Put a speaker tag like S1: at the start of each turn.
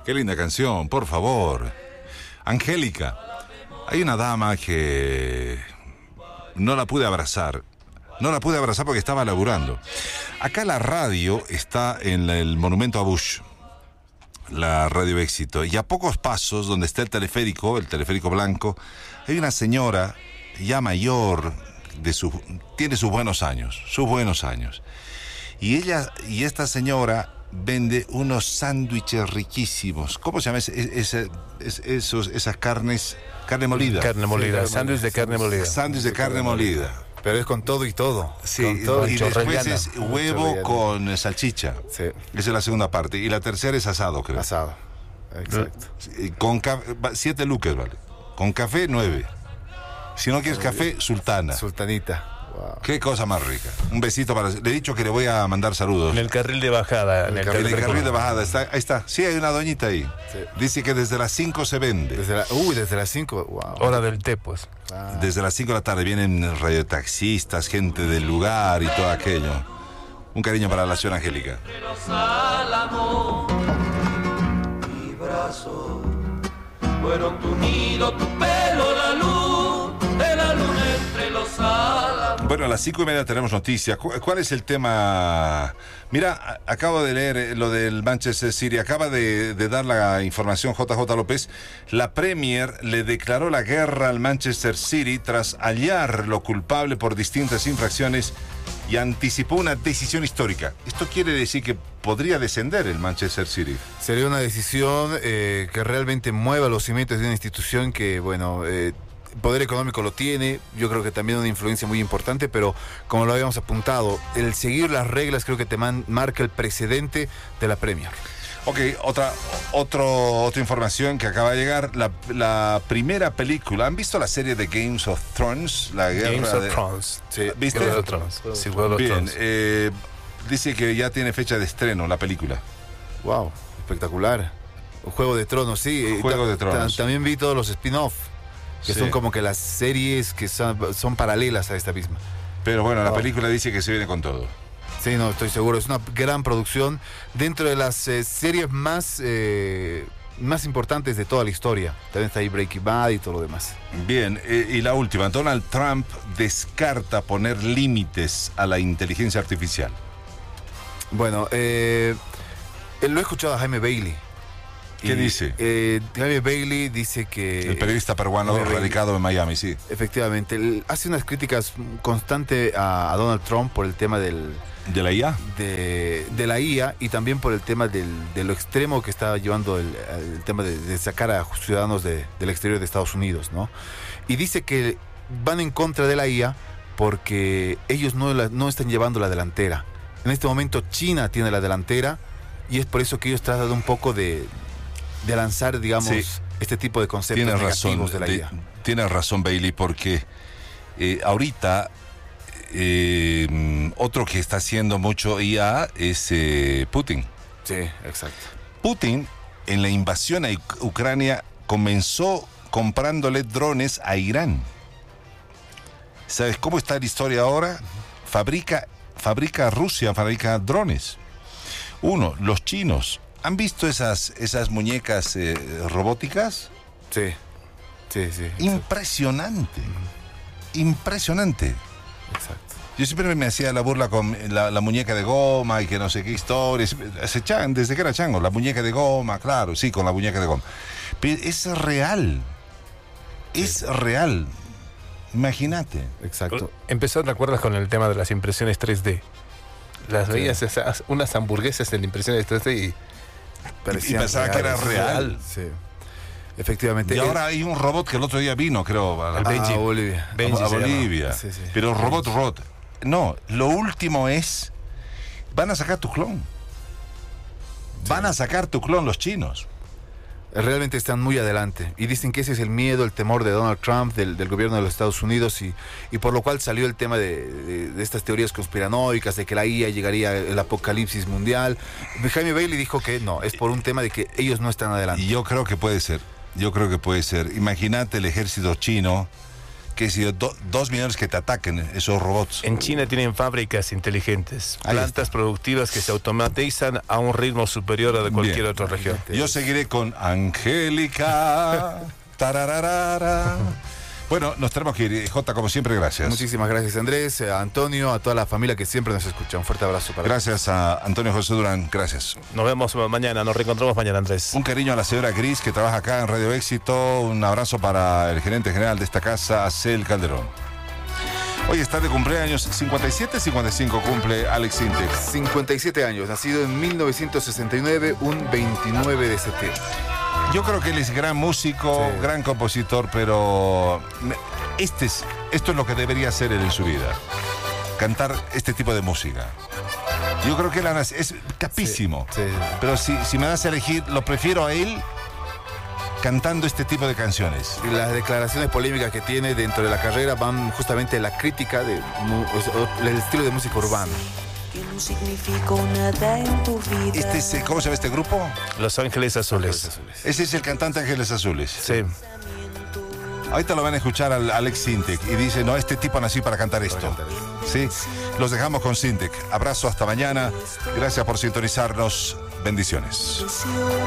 S1: Qué linda canción, por favor. Angélica. Hay una dama que no la pude abrazar. No la pude abrazar porque estaba laburando. Acá la radio está en el Monumento a Bush, la Radio Éxito. Y a pocos pasos, donde está el teleférico blanco, hay una señora ya mayor, tiene sus buenos años. Y esta señora vende unos sándwiches riquísimos. ¿Cómo se llama esas carnes? Carne molida.
S2: Carne molida, sándwich de carne molida.
S1: Sándwich de carne molida.
S3: Pero es con todo y todo.
S1: Sí,
S3: con todo,
S1: y después es huevo con salchicha.
S3: Sí.
S1: Esa es la segunda parte. Y la tercera es asado, creo.
S3: Asado. Exacto.
S1: Con 7 lucas, vale. Con café, 9. Si no quieres café, sultana.
S3: Sultanita. Wow.
S1: Qué cosa más rica. Un besito para... Le he dicho que le voy a mandar saludos.
S2: En el carril de bajada.
S1: En el carril de bajada. Ahí está. Sí, hay una doñita ahí. Sí. Dice que desde las 5 se vende.
S3: Desde las 5. Wow.
S2: Hora del té, pues.
S1: Ah. Desde las 5 de la tarde vienen radiotaxistas, gente del lugar y todo aquello. Un cariño para la señora Angélica.
S4: Mi brazo fueron tu nido, tu pelo, la luz de la luna entre los álamos.
S1: Bueno, a las 5:30 tenemos noticias. ¿Cuál es el tema? Mira, acabo de leer lo del Manchester City. Acaba de dar la información JJ López. La Premier le declaró la guerra al Manchester City tras hallarlo culpable por distintas infracciones y anticipó una decisión histórica. Esto quiere decir que podría descender el Manchester City.
S3: Sería una decisión que realmente mueva los cimientos de una institución que, bueno... poder económico lo tiene, yo creo que también una influencia muy importante, pero como lo habíamos apuntado, el seguir las reglas creo que te marca el precedente de la Premier.
S1: Ok, otra información que acaba de llegar, la primera película. ¿Han visto la serie de Games of Thrones? La guerra
S2: Games of Thrones.
S1: Sí, ¿viste?
S2: Juego de Thrones. Sí, Juego de
S1: Bien,
S2: Thrones.
S1: dice que ya tiene fecha de estreno la película.
S3: Wow, espectacular. Juego de Tronos, sí.
S1: Juego de Tronos.
S3: También vi todos los spin-off, que
S1: sí,
S3: son como que las series que son paralelas a esta misma.
S1: Pero bueno, la película dice que se viene con todo.
S3: Sí, no, estoy seguro. Es una gran producción dentro de las series más importantes de toda la historia. También está ahí Breaking Bad y todo lo demás.
S1: Bien, y la última. Donald Trump descarta poner límites a la inteligencia artificial.
S3: Bueno, lo he escuchado a Jaime Bailey.
S1: ¿Qué dice?
S3: Jaime Bailey dice que...
S1: El periodista peruano radicado en Miami, sí.
S3: Efectivamente. Él hace unas críticas constantes a Donald Trump por el tema ¿De
S1: la IA?
S3: De la IA, y también por el tema de lo extremo que está llevando el tema de sacar a ciudadanos del exterior de Estados Unidos, ¿no? Y dice que van en contra de la IA porque ellos no están llevando la delantera. En este momento China tiene la delantera y es por eso que ellos tratan un poco de lanzar, digamos, sí, este tipo de conceptos negativos de la IA.
S1: Tienes razón, Bailey, porque ahorita otro que está haciendo mucho IA es Putin.
S3: Sí, exacto.
S1: Putin, en la invasión a Ucrania, comenzó comprándole drones a Irán. ¿Sabes cómo está la historia ahora? Rusia fabrica drones. Los chinos. ¿Han visto esas muñecas robóticas?
S3: Sí.
S1: Impresionante. Impresionante.
S3: Exacto.
S1: Yo siempre me hacía la burla con la muñeca de goma y que no sé qué historias. Desde que era chango, la muñeca de goma, claro, sí, con la muñeca de goma. Pero es real. Es real. Imagínate.
S3: Exacto.
S2: Empezó, ¿te acuerdas con el tema de las impresiones 3D? Las veías unas hamburguesas en impresiones 3D y
S1: pensaba que era real.
S3: Sí. Efectivamente.
S1: Y ahora hay un robot que el otro día vino, creo,
S3: a Bolivia.
S1: A Bolivia. Sí. Pero robot. No, lo último es, van a sacar tu clon. Sí. Van a sacar tu clon los chinos.
S3: Realmente están muy adelante y dicen que ese es el miedo, el temor de Donald Trump, del gobierno de los Estados Unidos, y por lo cual salió el tema de estas teorías conspiranoicas de que la IA llegaría el apocalipsis mundial. Jaime Bailey dijo que no, es por un tema de que ellos no están adelante.
S1: Y yo creo que puede ser. Imagínate el ejército chino qué sé yo, 2 millones que te ataquen esos robots.
S2: En China tienen fábricas inteligentes,
S1: Ahí
S2: plantas productivas que se automatizan a un ritmo superior a de cualquier
S1: Bien.
S2: otra región.
S1: Yo seguiré con Angélica. Tarararara. Bueno, nos tenemos que ir. Jota, como siempre, gracias.
S3: Muchísimas gracias, Andrés, a Antonio, a toda la familia que siempre nos escucha. Un fuerte abrazo para
S1: Gracias a Antonio José Durán, gracias.
S2: Nos vemos mañana, nos reencontramos mañana, Andrés.
S1: Un cariño a la señora Gris que trabaja acá en Radio Éxito. Un abrazo para el gerente general de esta casa, Acel Calderón. Hoy está de cumpleaños, 57, 55 cumple Alex Sintek.
S3: 57 años, nacido en 1969, un 29 de septiembre.
S1: Yo creo que él es gran músico,
S3: Sí.
S1: gran compositor, pero esto es lo que debería hacer él en su vida. Cantar este tipo de música. Yo creo que él es capísimo.
S3: Sí, sí.
S1: Pero si me das a elegir, lo prefiero a él cantando este tipo de canciones.
S3: Y las declaraciones polémicas que tiene dentro de la carrera van justamente en la crítica del estilo de música urbana.
S5: Que no significó nada en tu vida.
S1: ¿Cómo se llama este grupo?
S2: Los Ángeles Azules.
S1: Ese es el cantante Ángeles Azules.
S2: Sí.
S1: Ahorita lo van a escuchar al Alex Sintek y dice, no, este tipo nació para cantar esto. Sí, los dejamos con Sintek. Abrazo, hasta mañana. Gracias por sintonizarnos. Bendiciones.